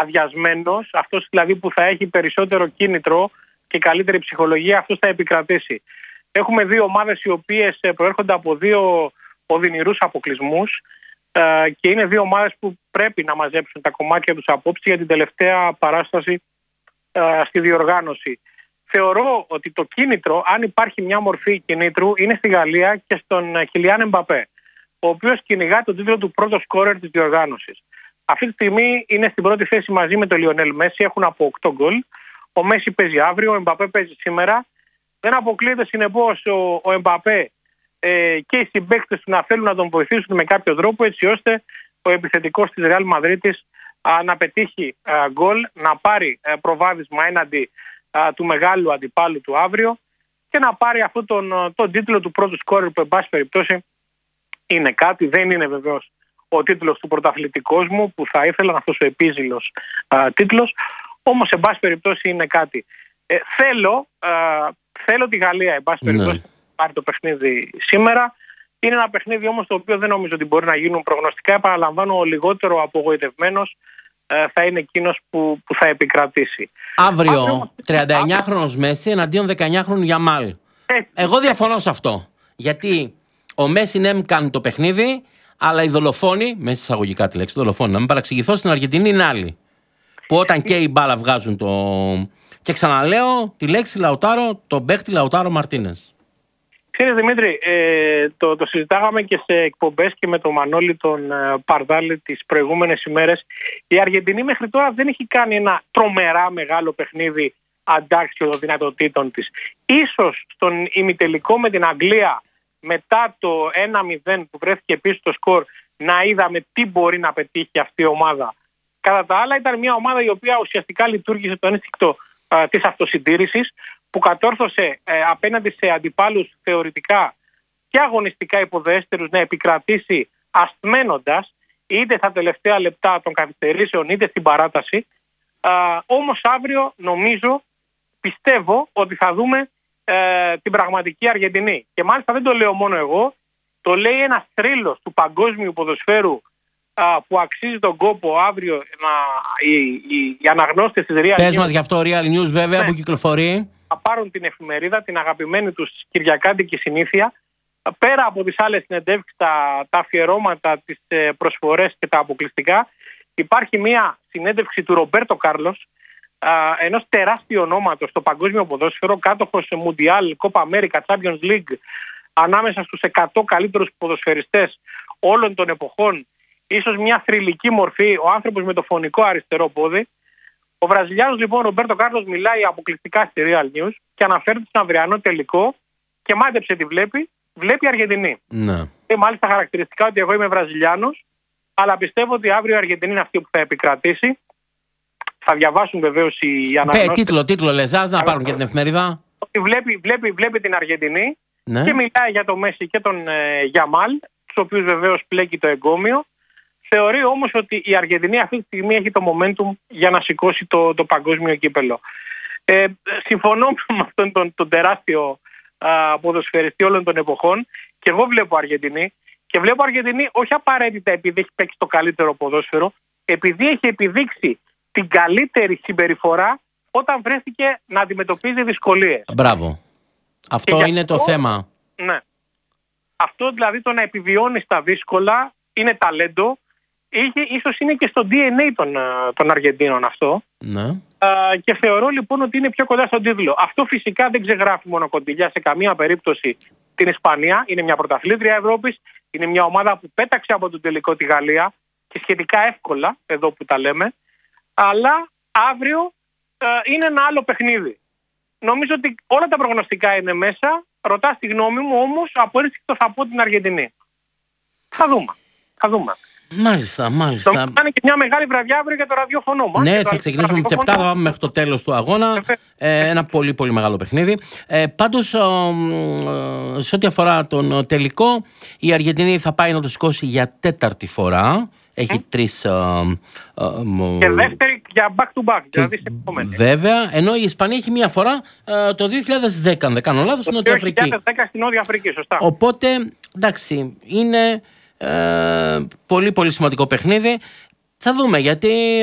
αδειασμένος, αυτός δηλαδή που θα έχει περισσότερο κίνητρο και καλύτερη ψυχολογία, αυτός θα επικρατήσει. Έχουμε δύο ομάδες οι οποίες προέρχονται από δύο οδυνηρούς αποκλεισμούς και είναι δύο ομάδες που πρέπει να μαζέψουν τα κομμάτια τους απόψε για την τελευταία παράσταση στη διοργάνωση. Θεωρώ ότι το κίνητρο, αν υπάρχει μια μορφή κινήτρου, είναι στη Γαλλία και στον Κιλιάν Εμπαπέ, ο οποίος κυνηγά τον τίτλο του πρώτο σκόρερ της διοργάνωσης. Αυτή τη στιγμή είναι στην πρώτη θέση μαζί με τον Λιονέλ Μέση, έχουν από 8 γκολ. Ο Μέση παίζει αύριο, ο Εμπαπέ παίζει σήμερα. Δεν αποκλείεται συνεπώς ο Εμπαπέ και οι συμπαίκτες του να θέλουν να τον βοηθήσουν με κάποιο τρόπο, έτσι ώστε ο επιθετικός της Ρεάλ Μαδρίτης να πετύχει γκολ, να πάρει προβάδισμα έναντι του μεγάλου αντιπάλου του αύριο και να πάρει αυτόν τον τίτλο του πρώτου σκόρερ που εν πάση περιπτώσει είναι κάτι. Δεν είναι βεβαίως ο τίτλος του πρωταθλητικού μου που θα ήθελα, αυτός ο επίζηλος τίτλος, όμως εν πάση περιπτώσει είναι κάτι. Θέλω τη Γαλλία εν πάση περιπτώσει να πάρει το παιχνίδι σήμερα. Είναι ένα παιχνίδι όμως το οποίο δεν νομίζω ότι μπορεί να γίνουν προγνωστικά. Επαναλαμβάνω, ο λιγότερο απογοητευμένος θα είναι εκείνος που θα επικρατήσει. Αύριο 39χρονος Μέση εναντίον 19χρονου Γιαμάλ. Εγώ διαφωνώ σε αυτό. Γιατί ο Μέση ναι κάνει το παιχνίδι, αλλά οι δολοφόνοι, μέσα εισαγωγικά τη λέξη δολοφόνοι, να μην παραξηγηθώ, στην Αργεντινή είναι άλλοι. Που όταν και οι μπάλα βγάζουν το. Και ξαναλέω τη λέξη Λαουτάρο, τον παίχτη Λαουτάρο Μαρτίνες. Κύριε Δημήτρη, το συζητάγαμε και σε εκπομπές και με τον Μανώλη τον Παρδάλη τις προηγούμενες ημέρες. Η Αργεντινή μέχρι τώρα δεν έχει κάνει ένα τρομερά μεγάλο παιχνίδι αντάξιο των δυνατοτήτων της. Ίσως στον ημιτελικό με την Αγγλία, μετά το 1-0 που βρέθηκε πίσω στο σκορ, να είδαμε τι μπορεί να πετύχει αυτή η ομάδα. Κατά τα άλλα, ήταν μια ομάδα η οποία ουσιαστικά λειτουργήσε το ένστικτο της αυτοσυντήρησης, που κατόρθωσε απέναντι σε αντιπάλους θεωρητικά και αγωνιστικά υποδέστερους να επικρατήσει ασθμένοντας είτε στα τελευταία λεπτά των καθυστερήσεων είτε στην παράταση. Όμως αύριο πιστεύω ότι θα δούμε την πραγματική Αργεντινή. Και μάλιστα δεν το λέω μόνο εγώ, το λέει ένας θρύλος του παγκόσμιου ποδοσφαίρου που αξίζει τον κόπο αύριο οι αναγνώστες της Real News. Πες μας γι' αυτό, Real News βέβαια, που κυκλοφορεί. Θα πάρουν την εφημερίδα, την αγαπημένη τους κυριακάτικη συνήθεια, πέρα από τις άλλες συνεντεύξεις, τα αφιερώματα, τις προσφορές και τα αποκλειστικά. Υπάρχει μια συνέντευξη του Ρομπέρτο Κάρλος, ενός τεράστιου ονόματος στο παγκόσμιο ποδόσφαιρο, κάτοχος Μουντιάλ, Κόπα Αμέρικα, Champions League, ανάμεσα στους 100 καλύτερους ποδοσφαιριστές όλων των εποχών. Ίσως μια θρυλική μορφή, ο άνθρωπος με το φωνικό αριστερό πόδι. Ο Βραζιλιάνος λοιπόν Ρομπέρτο Κάρλος μιλάει αποκλειστικά στη Real News και αναφέρεται στον αυριανό τελικό και μάντεψε τι βλέπει Αργεντινή. Ναι. Και μάλιστα χαρακτηριστικά ότι εγώ είμαι Βραζιλιάνος, αλλά πιστεύω ότι αύριο η Αργεντινή είναι αυτή που θα επικρατήσει. Θα διαβάσουν βεβαίως οι αναγνώστες. Τίτλο λες, να πάρουν και την εφημερίδα. Βλέπει την Αργεντινή, ναι, και μιλάει για τον Μέση και τον Γιαμάλ, τους οποίους βεβαίως πλέκει το εγκόμιο. Θεωρεί όμως ότι η Αργεντινή αυτή τη στιγμή έχει το momentum για να σηκώσει το παγκόσμιο κύπελο. Συμφωνώ με αυτόν τον τεράστιο ποδοσφαιριστή όλων των εποχών και εγώ βλέπω Αργεντινή. Και βλέπω Αργεντινή όχι απαραίτητα επειδή έχει παίξει το καλύτερο ποδόσφαιρο, επειδή έχει επιδείξει την καλύτερη συμπεριφορά όταν βρέθηκε να αντιμετωπίζει δυσκολίες. Μπράβο. Αυτό είναι το θέμα. Ναι. Αυτό δηλαδή το να επιβιώνει στα δύσκολα είναι ταλέντο. Ίσως είναι και στο DNA των Αργεντίνων αυτό. Ναι. Και θεωρώ λοιπόν ότι είναι πιο κοντά στον τίτλο. Αυτό φυσικά δεν ξεγράφει μόνο κοντιλιά σε καμία περίπτωση την Ισπανία. Είναι μια πρωταθλήτρια Ευρώπης. Είναι μια ομάδα που πέταξε από τον τελικό τη Γαλλία και σχετικά εύκολα, εδώ που τα λέμε. Αλλά αύριο είναι ένα άλλο παιχνίδι. Νομίζω ότι όλα τα προγνωστικά είναι μέσα. Ρωτάς τη γνώμη μου, όμως από ένστικτο θα πω την Αργεντινή. Θα δούμε. Μάλιστα. Θα είναι και μια μεγάλη βραδιά αύριο για το ραδιόφωνο μας. Ναι, θα ξεκινήσουμε με τις 7, θα πάμε μέχρι το τέλος του αγώνα. Ένα πολύ πολύ μεγάλο παιχνίδι. Πάντως, σε ό,τι αφορά τον τελικό, η Αργεντινή θα πάει να το σηκώσει για 4η φορά. Έχει 3. Και δεύτερη για back to back. Δηλαδή στην επόμενη. Βέβαια, ενώ η Ισπανία έχει μία φορά το 2010, αν δεν κάνω λάθος, στην Νότια Αφρική. Το 2010 στην Νότια Αφρική, σωστά. Οπότε, εντάξει, είναι πολύ πολύ σημαντικό παιχνίδι. Θα δούμε, γιατί